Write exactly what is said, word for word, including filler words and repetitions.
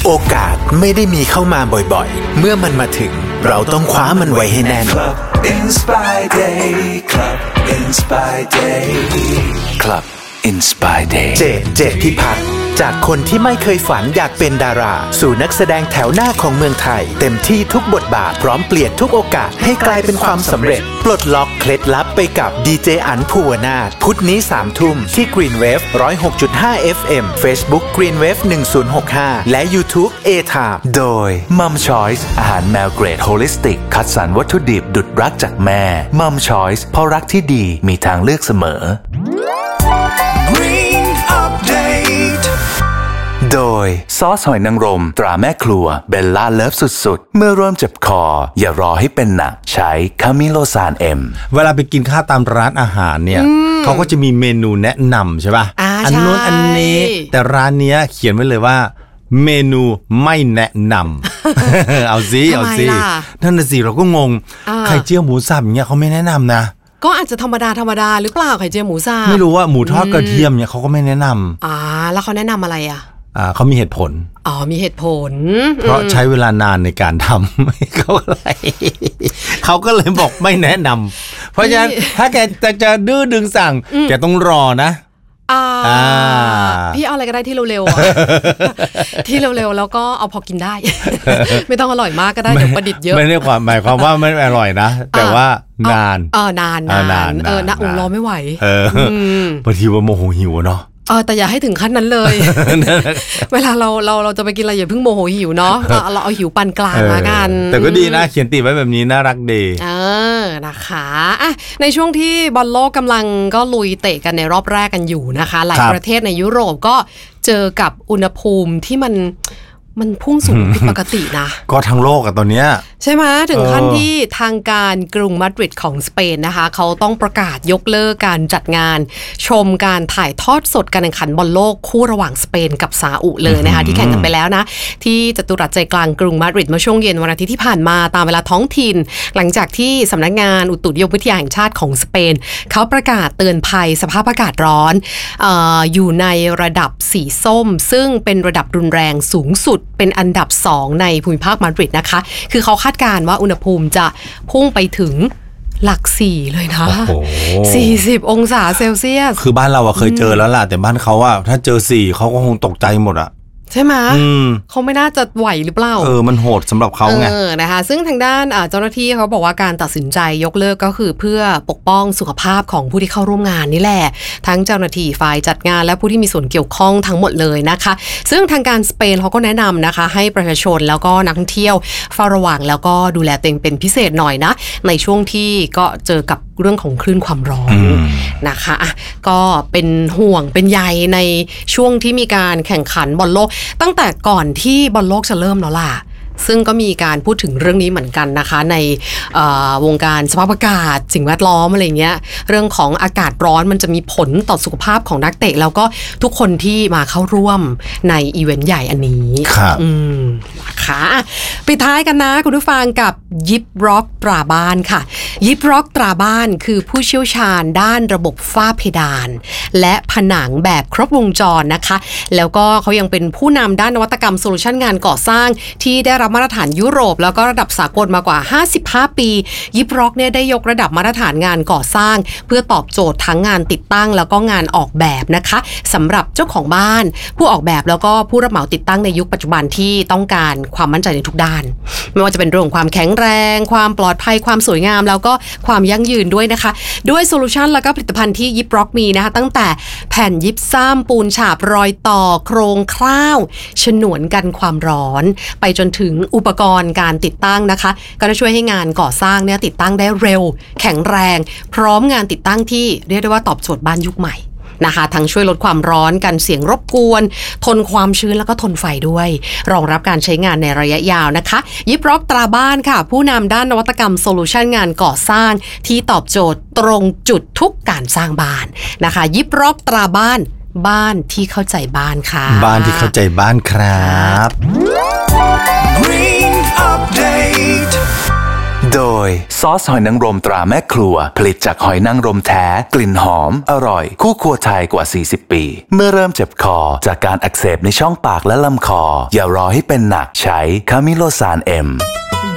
โอกาสไม่ได้มีเข้ามาบ่อยๆเมื่อมันมาถึงเราต้องคว้ามันไว้ให้แน่น Club Inspire Day Club Inspire Day Club Inspire Day เจดเจดพิพัฒน์จากคนที่ไม่เคยฝันอยากเป็นดาราสู่นักแสดงแถวหน้าของเมืองไทยเต็มที่ทุกบทบาทพร้อมเปลี่ยนทุกโอกาสให้กลายเป็นความสำเร็จปลดล็อกเคล็ดลับไปกับดีเจอั๋นภูวนาถพุธนี้สามทุ่มที่ Green Wave หนึ่งศูนย์หกจุดห้า เอฟ เอ็ม Facebook Green Wave หนึ่งศูนย์หกห้าและ YouTube A-Time โดย Mom Choice อาหารแมวเกรดโฮลิสติกคัดสรรวัตถุดิบดุจรักจากแม่ Mom Choice เพราะรักที่ดีมีทางเลือกเสมอ Green Update โดยซอสหอยนางรมตราแม่ครัวเบลล่าเลิฟสุดๆเมื่อเริ่มเจ็บคออย่ารอให้เป็นหนักใช้คามิโลซานเอ็มเวลาไปกินข้าวตามร้านอาหารเนี่ยเขาก็จะมีเมนูแนะนำใช่ป่ะอ่าอันนู้นอันนี้แต่ร้านเนี้ยเขียนไว้เลยว่าเมนูไม่แนะนำ เอาสิเอาสินั่นน่ะสิเราก็งงไข่เจียวหมูสับอย่างเงี้ยเขาไม่แนะนำนะก็อาจจะธรรมดาธรรมดาหรือเปล่าไข่เจียวหมูสับไม่รู้ว่าหมูทอดกระเทียมเนี่ยเขาก็ไม่แนะนำอ่าแล้วเขาแนะนำอะไรอ่ะอ่าเขามีเหตุผลอ๋อมีเหตุผลเพราะใช้เวลานานในการทำเขาอะไรเขาก็เลยบอกไม่แนะนำเพราะฉะนั้นถ้าแกจะจะดื้อดึงสั่งแกต้องรอนะอ่าพี่เอาอะไรก็ได้ที่เร็วๆที่เร็วๆแล้วก็เอาพอกินได้ ไม่ต้องอร่อยมากก็ได้เดี๋ยวประดิษฐ์เยอะไม่ได้ความหมายความว่าไม่อร่อยนะแต่ว่านานเออนานนานเออนะองค์รอไม่ไหวเออบางทีว่าโมโหหิวเนาะเออแต่อย่าให้ถึงขั้นนั้นเลย เวลาเราเราเราจะไปกินอะไรอย่าเพิ่งโมโหหิวเนาะเราเอาหิวปานกลางละกันแต่ก็ดีนะเขียนติดไว้แบบนี้น่ารักดีเออนะคะอ่ะในช่วงที่บอลโลกกำลังก็ลุยเตะกันในรอบแรกกันอยู่นะคะหลายประเทศในยุโรปก็เจอกับอุณหภูมิที่มันมันพุ่งสูงผิดปกตินะก็ทั้งโลกอะตอนเนี้ยใช่ไหมถึงขั้นที่ทางการกรุงมาดริดของสเปนนะคะเขาต้องประกาศยกเลิกการจัดงานชมการถ่ายทอดสดการแข่งขันบอลโลกคู่ระหว่างสเปนกับซาอุเลยนะคะที่แข่งกันไปแล้วนะที่จัตุรัสใจกลางกรุงมาดริดเมื่อช่วงเย็นวันอาทิตย์ที่ผ่านมาตามเวลาท้องถิ่นหลังจากที่สำนักงานอุตุนิยมวิทยาแห่งชาติของสเปนเขาประกาศเตือนภัยสภาพอากาศร้อน เอ่อ อยู่ในระดับสีส้มซึ่งเป็นระดับรุนแรงสูงสุดเป็นอันดับสองในภูมิภาคมาดริดนะคะคือเขาคาดการณ์ว่าอุณหภูมิจะพุ่งไปถึงหลักสี่เลยนะสี่สิบองศาเซลเซียสคือบ้านเราอะเคยเจอแล้วล่ะแต่บ้านเขาอะถ้าเจอสี่เขาก็คงตกใจหมดอะใช่ไหมเขาไม่น่าจะไหวหรือเปล่าเออมันโหดสำหรับเขาไงเออนะคะซึ่งทางด้านเจ้าหน้าที่เขาบอกว่าการตัดสินใจยกเลิกก็คือเพื่อปกป้องสุขภาพของผู้ที่เข้าร่วมงานนี่แหละทั้งเจ้าหน้าที่ฝ่ายจัดงานและผู้ที่มีส่วนเกี่ยวข้องทั้งหมดเลยนะคะซึ่งทางการสเปนเขาก็แนะนำนะคะให้ประชาชนแล้วก็นักท่องเที่ยวเฝ้าระวังแล้วก็ดูแลตัวเองเป็นพิเศษหน่อยนะในช่วงที่ก็เจอกับเรื่องของคลื่นความร้อนนะคะก็เป็นห่วงเป็นใยในช่วงที่มีการแข่งขันบอลโลกตั้งแต่ก่อนที่บอลโลกจะเริ่มแล้วล่ะซึ่งก็มีการพูดถึงเรื่องนี้เหมือนกันนะคะในวงการสภาพอากาศสิ่งแวดล้อมอะไรเงี้ยเรื่องของอากาศร้อนมันจะมีผลต่อสุขภาพของนักเตะแล้วก็ทุกคนที่มาเข้าร่วมในอีเวนต์ใหญ่อันนี้ครับอืมนะคะปิดท้ายกันนะคุณผู้ฟังกับยิปร็อกตราบ้านค่ะยิปร็อกตราบ้านคือผู้เชี่ยวชาญด้านระบบฝ้าเพดานและผนังแบบครบวงจรนะคะแล้วก็เขายังเป็นผู้นำด้านนวัตกรรมโซลูชันงานก่อสร้างที่ได้รับมาตรฐานยุโรปแล้วก็ระดับสากลมากว่าห้าสิบห้าปียิปร็อกเนี่ยได้ยกระดับมาตรฐานงานก่อสร้างเพื่อตอบโจทย์ทั้งงานติดตั้งแล้วก็งานออกแบบนะคะสำหรับเจ้าของบ้านผู้ออกแบบแล้วก็ผู้รับเหมาติดตั้งในยุคปัจจุบันที่ต้องการความมั่นใจในทุกด้านไม่ว่าจะเป็นเรื่องความแข็งแรงความปลอดภัยความสวยงามแล้วก็ความยั่งยืนด้วยนะคะด้วยโซลูชันแล้วก็ผลิตภัณฑ์ที่ยิปร็อกมีนะคะตั้งแต่แผ่นยิปซัมปูนฉาบรอยต่อโครงคร่าวฉนวนกันความร้อนไปจนถึงอุปกรณ์การติดตั้งนะคะก็จะช่วยให้งานก่อสร้างเนี่ยติดตั้งได้เร็วแข็งแรงพร้อมงานติดตั้งที่เรียกได้ว่าตอบโจทย์บ้านยุคใหม่นะคะทั้งช่วยลดความร้อนกันเสียงรบกวนทนความชื้นแล้วก็ทนไฟด้วยรองรับการใช้งานในระยะยาวนะคะยิปร็อกตราบ้านค่ะผู้นำด้านนวัตกรรมโซลูชันงานก่อสร้างที่ตอบโจทย์ตรงจุดทุกการสร้างบ้านนะคะยิปร็อกตราบ้านบ้านที่เข้าใจบ้านค่ะบ้านที่เข้าใจบ้านครับ Green Update โดยซอสหอยนางรมตราแม่ครัวผลิตจากหอยนางรมแท้กลิ่นหอมอร่อยคู่ครัวไทยกว่าสี่สิบปีเมื่อเริ่มเจ็บคอจากการอักเสบในช่องปากและลำคออย่ารอให้เป็นหนักใช้คามิโลซานเอ็ม